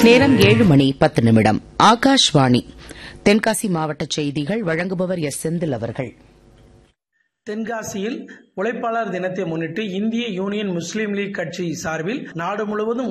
நேரம் 7:10. ஆகாஷ்வாணி. தென்காசி மாவட்ட செய்திகள் வழங்குபவர் எஸ். செந்தில் அவர்கள். தென்காசியில் உழைப்பாளர் தினத்தை முன்னிட்டு இந்திய யூனியன் முஸ்லீம் லீக் கட்சி சார்பில் நாடு முழுவதும்